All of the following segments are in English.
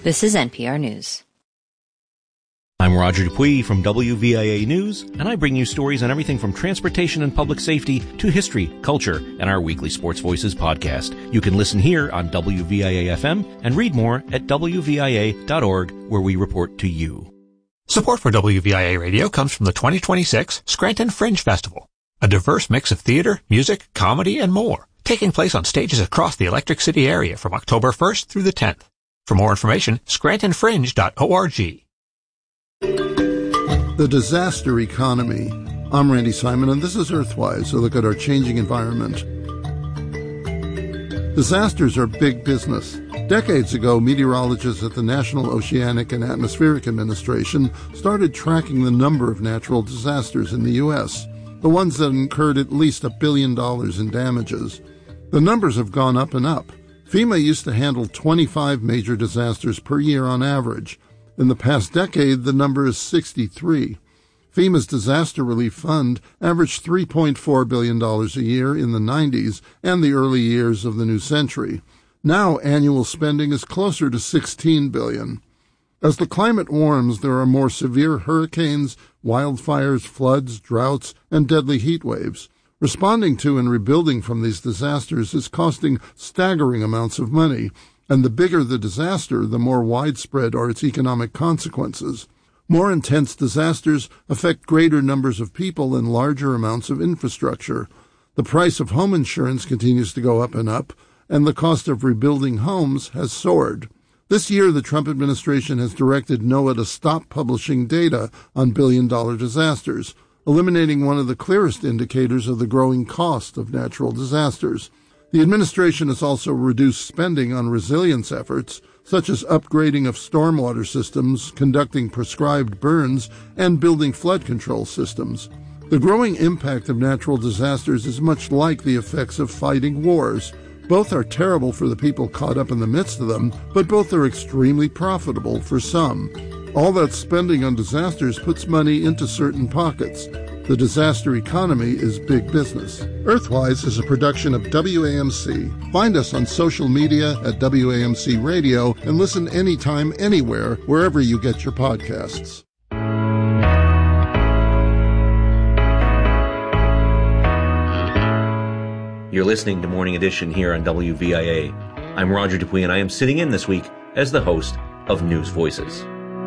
This is NPR News. I'm Roger Dupuy from WVIA News, and I bring you stories on everything from transportation and public safety to history, culture, and our weekly Sports Voices podcast. You can listen here on WVIA-FM and read more at WVIA.org, where we report to you. Support for WVIA Radio comes from the 2026 Scranton Fringe Festival, a diverse mix of theater, music, comedy, and more, taking place on stages across the Electric City area from October 1st through the 10th. For more information, scrantonfringe.org. The disaster economy. I'm Randy Simon, and this is Earthwise, a look at our changing environment. Disasters are big business. Decades ago, meteorologists at the National Oceanic and Atmospheric Administration started tracking the number of natural disasters in the U.S., the ones that incurred at least $1 billion in damages. The numbers have gone up and up. FEMA used to handle 25 major disasters per year on average. In the past decade, the number is 63. FEMA's Disaster Relief Fund averaged $3.4 billion a year in the 90s and the early years of the new century. Now annual spending is closer to $16 billion. As the climate warms, there are more severe hurricanes, wildfires, floods, droughts, and deadly heat waves. Responding to and rebuilding from these disasters is costing staggering amounts of money, and the bigger the disaster, the more widespread are its economic consequences. More intense disasters affect greater numbers of people and larger amounts of infrastructure. The price of home insurance continues to go up, and the cost of rebuilding homes has soared. This year, the Trump administration has directed NOAA to stop publishing data on billion-dollar disasters, eliminating one of the clearest indicators of the growing cost of natural disasters. The administration has also reduced spending on resilience efforts, such as upgrading of stormwater systems, conducting prescribed burns, and building flood control systems. The growing impact of natural disasters is much like the effects of fighting wars. Both are terrible for the people caught up in the midst of them, but both are extremely profitable for some. All that spending on disasters puts money into certain pockets. The disaster economy is big business. Earthwise is a production of WAMC. Find us on social media at WAMC Radio and listen anytime, anywhere, wherever you get your podcasts. You're listening to Morning Edition here on WVIA. I'm Roger Dupuy, and I am sitting in this week as the host of News Voices.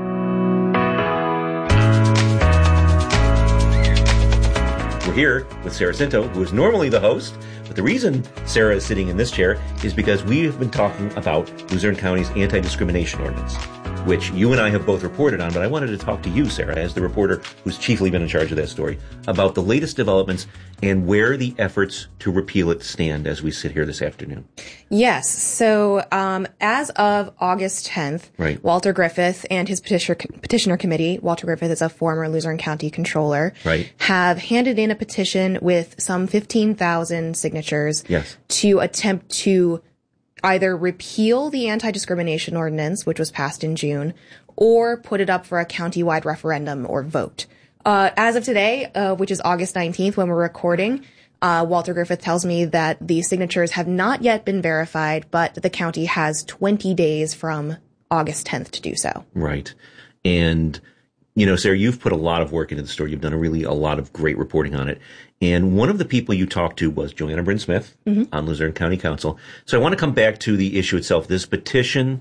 We're here with Sarah Scinto, who is normally the host, but the reason Sarah is sitting in this chair is because we have been talking about Luzerne County's anti-discrimination ordinance, which you and I have both reported on, but I wanted to talk to you, Sarah, as the reporter who's chiefly been in charge of that story, about the latest developments and where the efforts to repeal it stand as we sit here this afternoon. Yes. So as of August 10th, right, Walter Griffith and his petitioner committee, Walter Griffith is a former Luzerne County controller, right, have handed in a petition with some 15,000 signatures, yes, to attempt to either repeal the anti-discrimination ordinance, which was passed in June, or put it up for a countywide referendum or vote. As of today, which is August 19th when we're recording, Walter Griffith tells me that the signatures have not yet been verified, but the county has 20 days from August 10th to do so. Right. And, you know, Sarah, you've put a lot of work into the story. You've done a lot of great reporting on it. And one of the people you talked to was Joanna Bryn Smith on Luzerne County Council. So I want to come back to the issue itself. This petition,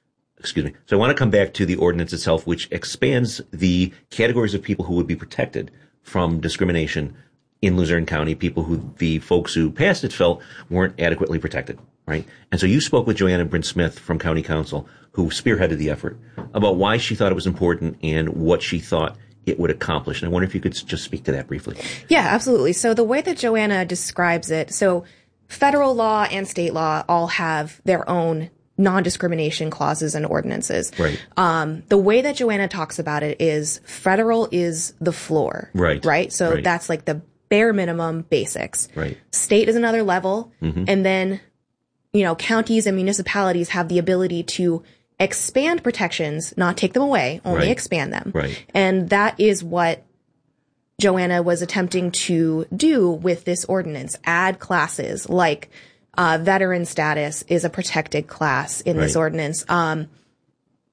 So I want to come back to the ordinance itself, which expands the categories of people who would be protected from discrimination in Luzerne County, people who the folks who passed it felt weren't adequately protected, right? And so you spoke with Joanna Bryn Smith from County Council, who spearheaded the effort, about why she thought it was important and what she thought it would accomplish. And I wonder if you could just speak to that briefly. Yeah, absolutely. So the way that Joanna describes it, so federal law and state law all have their own non-discrimination clauses and ordinances. Right. The way that Joanna talks about it is federal is the floor. Right. Right. So right. that's like the bare minimum basics. Right. State is another level. Mm-hmm. And then, you know, counties and municipalities have the ability to expand protections, not take them away, only right. expand them. Right. And that is what Joanna was attempting to do with this ordinance, add classes like veteran status is a protected class in this right. ordinance.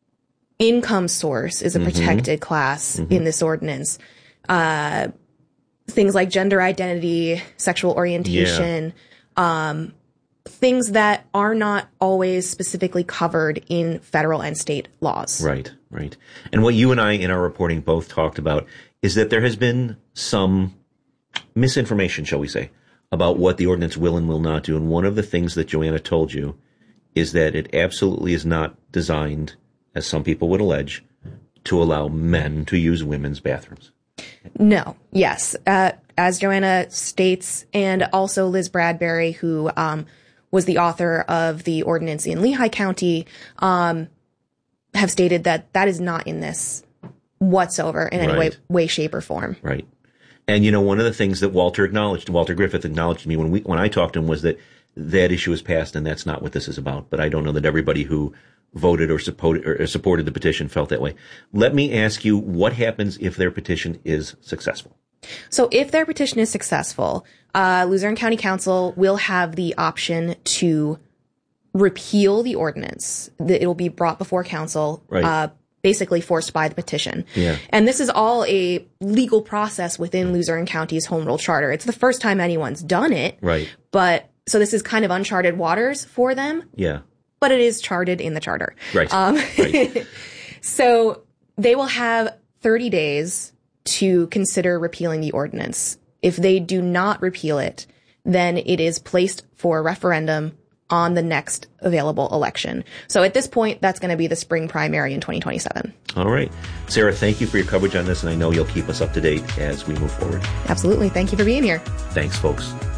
income source is a protected class in this ordinance. Things like gender identity, sexual orientation, things that are not always specifically covered in federal and state laws. Right. And what you and I in our reporting both talked about is that there has been some misinformation, shall we say, about what the ordinance will and will not do. And one of the things that Joanna told you is that it absolutely is not designed, as some people would allege, to allow men to use women's bathrooms. No. Yes. As Joanna states, and also Liz Bradbury, who was the author of the ordinance in Lehigh County, have stated that that is not in this whatsoever in any way, shape, or form. Right. And, one of the things that Walter Griffith acknowledged to me when I talked to him was that issue is passed and that's not what this is about. But I don't know that everybody who voted or supported the petition felt that way. Let me ask you, what happens if their petition is successful? So if their petition is successful, Luzerne County Council will have the option to repeal the ordinance. It will be brought before council, basically forced by the petition. Yeah. And this is all a legal process within Luzerne County's Home Rule Charter. It's the first time anyone's done it. Right. But so this is kind of uncharted waters for them. Yeah. But it is charted in the charter. Right. Right. So they will have 30 days to consider repealing the ordinance. If they do not repeal it, then it is placed for a referendum on the next available election. So at this point, that's going to be the spring primary in 2027. All right. Sarah, thank you for your coverage on this, and I know you'll keep us up to date as we move forward. Absolutely. Thank you for being here. Thanks, folks.